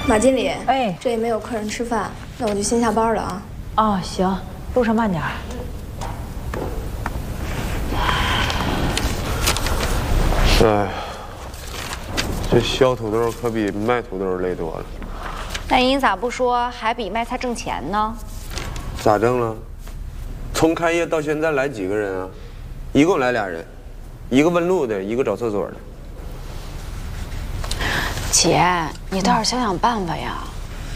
马经理， 哎， 这也没有客人吃饭，那我就先下班了啊。 哦，行，路上慢点。 哎，这削土豆可比卖土豆累多了。 那您咋不说还比卖菜挣钱呢？ 咋挣了？从开业到现在来几个人啊？一共来俩人，一个问路的，一个找厕所的。 姐，你倒是想想办法呀！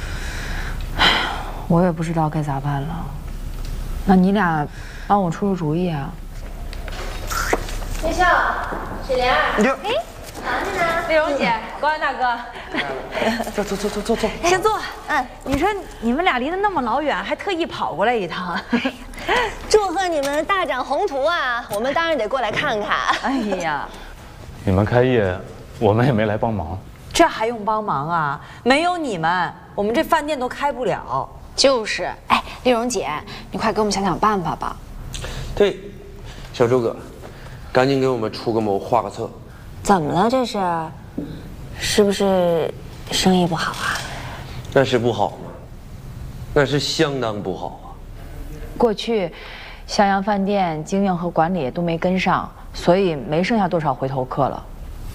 我也不知道该咋办了。那你俩帮我出出主意啊！ 叶少，雪莲， 你就忙着呢。 丽蓉姐，高安大哥， 坐， 先坐。你说你们俩离得那么老远，还特意跑过来一趟。 祝贺你们大展宏图啊！我们当然得过来看看。 哎呀， 你们开业，我们也没来帮忙。 这还用帮忙啊？没有你们，我们这饭店都开不了。 就是，哎，丽蓉姐，你快给我们想想办法吧。 对，小周哥，赶紧给我们出个谋，画个策。 怎么了？这是？是不是生意不好啊？ 那是不好吗？那是相当不好啊。 过去，襄阳饭店经营和管理都没跟上，所以没剩下多少回头客了。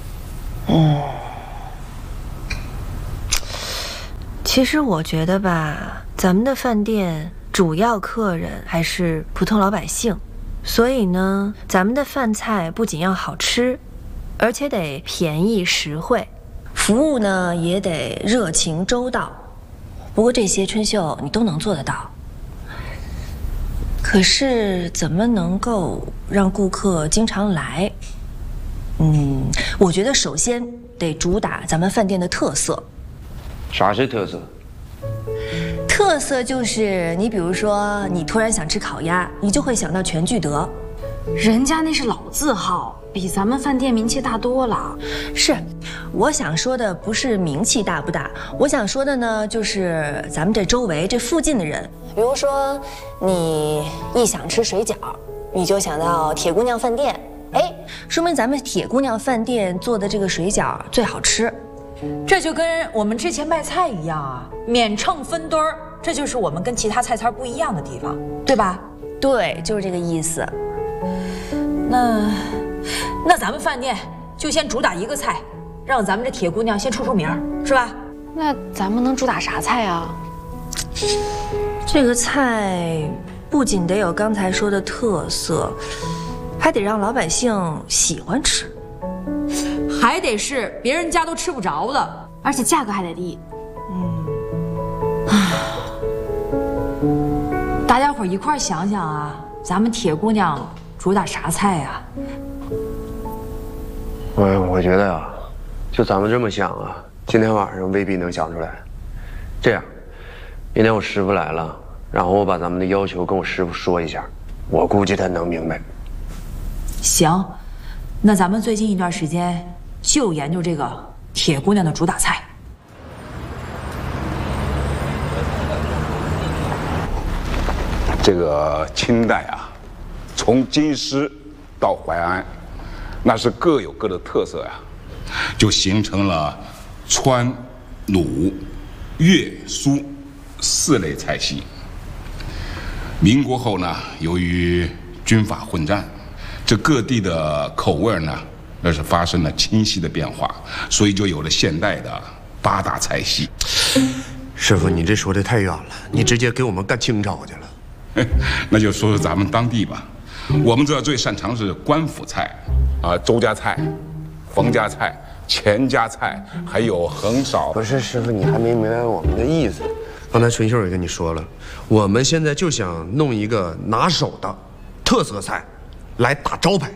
其实我觉得吧，咱们的饭店主要客人还是普通老百姓，所以呢，咱们的饭菜不仅要好吃，而且得便宜实惠，服务呢也得热情周到。不过这些春秀你都能做得到，可是怎么能够让顾客经常来？我觉得首先得主打咱们饭店的特色。 啥是特色？ 特色就是你比如说，你突然想吃烤鸭，你就会想到全聚德。 人家那是老字号，比咱们饭店名气大多了。 是，我想说的不是名气大不大，我想说的呢，就是咱们这周围这附近的人，比如说你一想吃水饺，你就想到铁姑娘饭店，哎，说明咱们铁姑娘饭店做的这个水饺最好吃。 这就跟我们之前卖菜一样啊，免称分堆儿，这就是我们跟其他菜摊不一样的地方，对吧？ 对，就是这个意思。 那咱们饭店就先主打一个菜，让咱们这铁姑娘先出名，是吧？ 那咱们能主打啥菜啊？ 这个菜不仅得有刚才说的特色，还得让老百姓喜欢吃。 还得是别人家都吃不着的， 而且价格还得低。 大家伙一块想想啊，咱们铁姑娘主打啥菜呀？ 我觉得啊，就咱们这么想啊，今天晚上未必能想出来。这样，明天我师傅来了，然后我把咱们的要求跟我师傅说一下，我估计他能明白。 行，那咱们最近一段时间就研究这个铁姑娘的主打菜。 这个清代啊，从京师到淮安，那是各有各的特色呀，就形成了川、鲁、粤、苏4类菜系。民国后呢，由于军阀混战，这各地的口味呢，那是发生了清晰的变化，所以就有了现代的8大菜系。 师傅，你这说的太远了，你直接给我们干清朝去了。 那就说说咱们当地吧。我们这最擅长是官府菜，周家菜、冯家菜、钱家菜，还有横扫。 不是师傅，你还没明白我们的意思。刚才春秀也跟你说了，我们现在就想弄一个拿手的特色菜，来打招牌。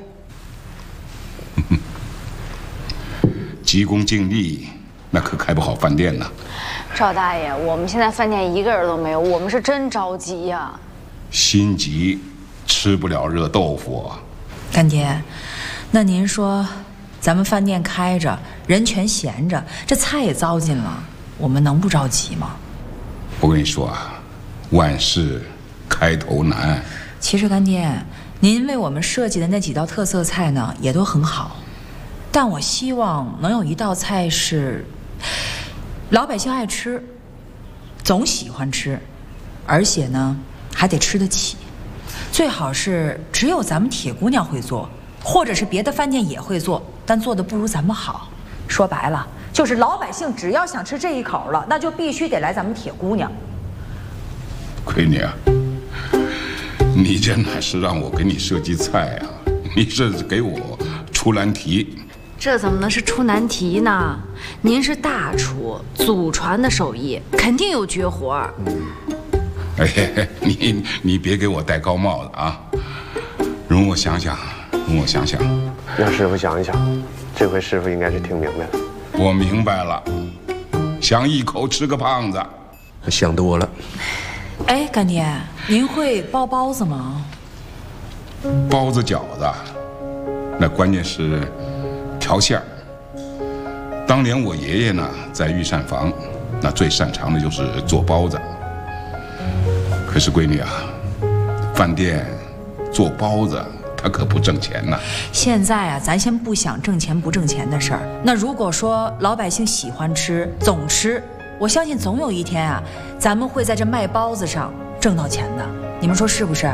急功近利，那可开不好饭店呢。 赵大爷，我们现在饭店一个人都没有，我们是真着急呀。 心急吃不了热豆腐。 干爹，那您说，咱们饭店开着，人全闲着，这菜也糟践了，我们能不着急吗？ 我跟你说啊，万事开头难。 其实干爹，您为我们设计的那几道特色菜呢，也都很好，但我希望能有一道菜是老百姓爱吃，总喜欢吃，而且呢还得吃得起，最好是只有咱们铁姑娘会做，或者是别的饭店也会做，但做的不如咱们好。说白了，就是老百姓只要想吃这一口了，那就必须得来咱们铁姑娘。 闺女啊，你这哪是让我给你设计菜啊，你这是给我出难题。 这怎么能是出难题呢？您是大厨，祖传的手艺，肯定有绝活。 哎，你别给我戴高帽子啊！容我想想，容我想想。 让师傅想一想，这回师傅应该是听明白了。 我明白了，想一口吃个胖子。 想多了。 哎，干爹，您会包包子吗？ 包子饺子，那关键是调馅儿。当年我爷爷呢，在御膳房，那最擅长的就是做包子。可是闺女啊，饭店做包子，它可不挣钱呐。 现在啊，咱先不想挣钱不挣钱的事儿。那如果说老百姓喜欢吃，总吃，我相信总有一天啊，咱们会在这卖包子上挣到钱的。你们说是不是？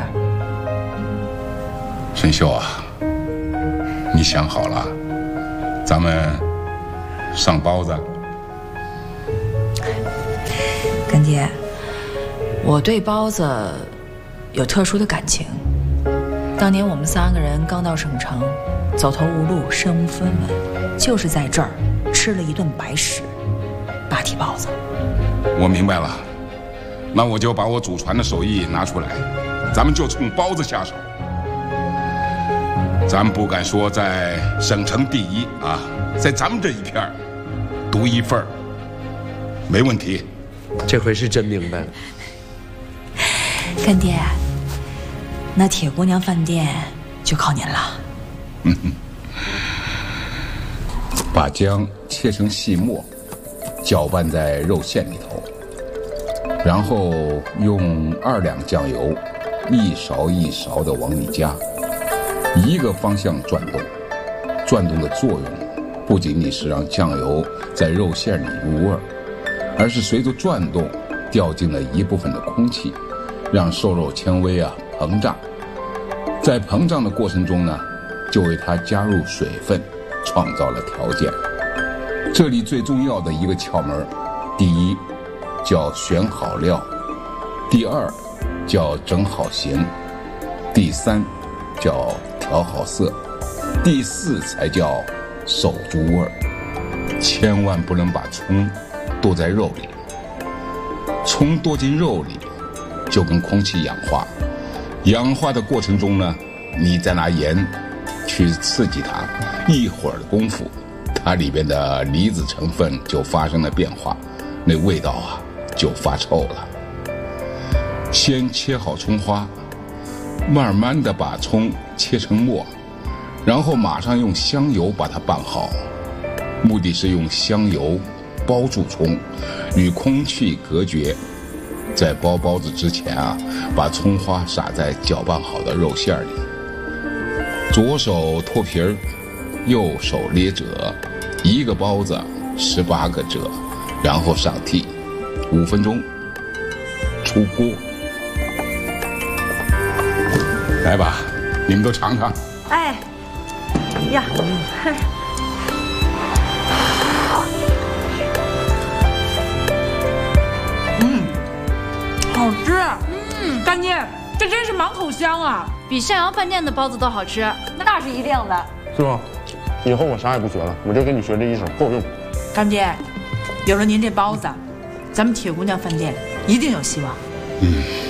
沈秀啊，你想好了，咱们上包子。 干爹，我对包子有特殊的感情。当年我们3个人刚到省城，走投无路，身无分文，就是在这儿吃了一顿白食，8屉包子。 我明白了，那我就把我祖传的手艺拿出来，咱们就从包子下手。咱不敢说在省城第一啊，在咱们这一片独一份儿，没问题。 这回是真明白了。 干爹，那铁姑娘饭店就靠您了。 把姜切成细末，搅拌在肉馅里头，然后用2两酱油，一勺一勺的往里加，一个方向转动。转动的作用不仅仅是让酱油在肉馅里入味儿，而是随着转动掉进了一部分的空气，让瘦肉纤维膨胀。在膨胀的过程中呢，就为它加入水分，创造了条件。这里最重要的一个窍门，第一叫选好料，第2叫整好形，第3叫调好色，第4才叫守住味儿。千万不能把葱剁在肉里，葱剁进肉里就跟空气氧化，氧化的过程中呢，你再拿盐去刺激它，一会儿的功夫，它里边的离子成分就发生了变化，那味道就发臭了。先切好葱花，慢慢的把葱切成末，然后马上用香油把它拌好，目的是用香油包住葱，与空气隔绝。在包包子之前把葱花撒在搅拌好的肉馅里，左手脱皮儿，右手捏褶，一个包子18个褶，然后上屉，5分钟出锅。来吧，你们都尝尝。 哎呀， 好吃。干爹，这真是满口香啊， 比向阳饭店的包子都好吃，那是一定的。 师傅，以后我啥也不学了，我就跟你学这一手，够用。 干爹，有了您这包子，咱们铁姑娘饭店一定有希望。